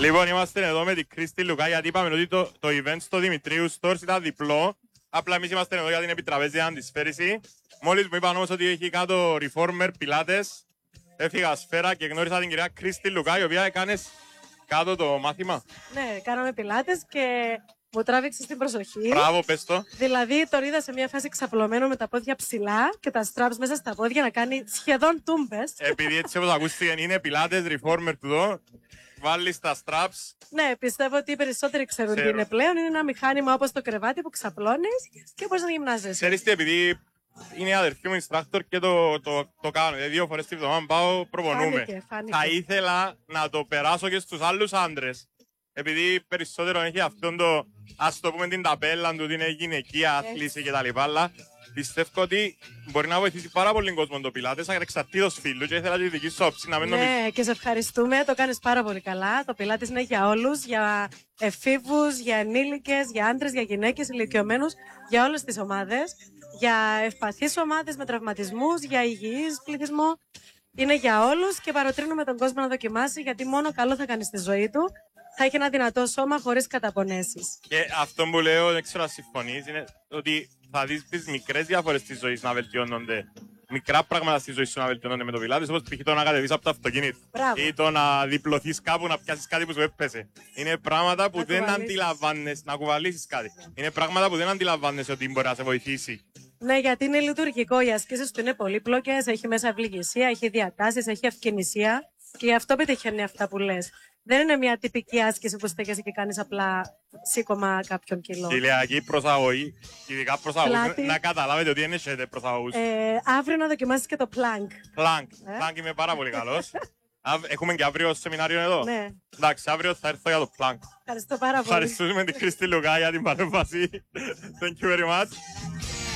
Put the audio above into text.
Λοιπόν, είμαστε εδώ με την Κρίστη Λουκά γιατί είπαμε ότι το event στο Δημητρίου Stores ήταν διπλό. Απλά εμείς είμαστε εδώ για την επιτραπέζια να της φέρει. Μόλις μου είπαν όμως ότι έχει κάτω reformer πιλάτες, έφυγα σφαίρα και γνώρισα την κυρία Κρίστη Λουκά, η οποία έκανες κάτω το μάθημα. Ναι, κάναμε πιλάτες και μου τράβηξε την προσοχή. Μπράβο, πες το. Δηλαδή, τον είδα σε μια φάση ξαπλωμένο με τα πόδια ψηλά και τα straps μέσα στα πόδια να κάνει σχεδόν τούμπες. Επειδή έτσι όπως ακούστηκε είναι πιλάτες reformer του εδώ, βάλεις τα straps. Ναι, πιστεύω ότι οι περισσότεροι ξέρουν τι είναι πλέον. Είναι ένα μηχάνημα όπως το κρεβάτι που ξαπλώνεις και μπορείς να γυμνάζεσαι. Ξέρεις τι, επειδή είναι η αδερφή μου instructor και το κάνω. Δηλαδή 2 φορές τη βδομάδα πάω, προπονούμε. Φάνηκε. Θα ήθελα να το περάσω και στους άλλους άντρες. Επειδή περισσότερο έχει αυτόν το, ας το πούμε, την ταπέλα του, ότι είναι γυναικεία άθληση κτλ. Αλλά πιστεύω ότι μπορεί να βοηθήσει πάρα πολύ κόσμο το πιλάτες, ανεξαρτήτως φίλου, και ήθελα τη δική σου όψη να μην νομίζεις. Ναι, και σε ευχαριστούμε. Το κάνεις πάρα πολύ καλά. Το πιλάτες είναι για όλους, για εφήβους, για ενήλικες, για άντρες, για γυναίκες, ηλικιωμένους, για όλες τις ομάδες. Για ευπαθείς ομάδες με τραυματισμούς, για υγιείς πληθυσμό. Είναι για όλους και παροτρύνουμε τον κόσμο να δοκιμάσει, γιατί μόνο καλό θα κάνει στη ζωή του. Θα έχει ένα δυνατό σώμα χωρίς καταπονέσεις. Και αυτό που λέω, δεν ξέρω αν συμφωνείς, είναι ότι θα δεις τις μικρές διαφορές της ζωής να βελτιώνονται. Μικρά πράγματα στη ζωή σου να βελτιώνονται με το πιλάτες, όπως π.χ. το να κατεβείς από το αυτοκίνητο. Μπράβο. Ή το να διπλωθείς κάπου, να πιάσεις κάτι που σου έπεσε. Είναι πράγματα που Να δεν κουβαλήσεις. αντιλαμβάνεσαι, να κουβαλήσεις κάτι. Είναι πράγματα που δεν αντιλαμβάνεσαι ότι μπορεί να σε βοηθήσει. Ναι, γιατί είναι λειτουργικό. Οι ασκήσεις του είναι πολύπλοκες, έχει μέσα ευληγησία, έχει διατάσεις, έχει ευκαινησία. Και γι' αυτό πετυχαίνει αυτά που λες. Δεν είναι μια τυπική άσκηση που στέκεσαι και κάνεις απλά σήκωμα κάποιων κιλών. Ηλιακή προσαγωγή, ειδικά προσαγωγή, Πλάτη. να καταλάβετε ότι δεν έχετε προσαγωγούς. Αύριο να δοκιμάσεις και το plank. Plank. Plank είμαι πάρα πολύ καλός. Έχουμε και αύριο σεμινάριο εδώ. Ναι. Εντάξει, αύριο θα έρθω για το plank. Ευχαριστώ πάρα πολύ. Ευχαριστούμε την Κρίστη Λουκά για την παρέμβαση. Thank you very much.